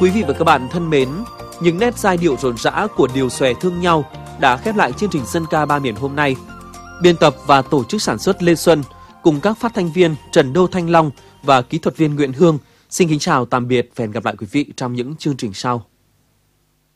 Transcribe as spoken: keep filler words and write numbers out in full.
Quý vị và các bạn thân mến, những nét giai điệu rộn rã của Điều Xòe Thương Nhau đã khép lại chương trình Dân ca ba miền hôm nay. Biên tập và tổ chức sản xuất Lê Xuân cùng các phát thanh viên Trần Đô Thanh Long và kỹ thuật viên Nguyễn Hương xin kính chào tạm biệt và hẹn gặp lại quý vị trong những chương trình sau.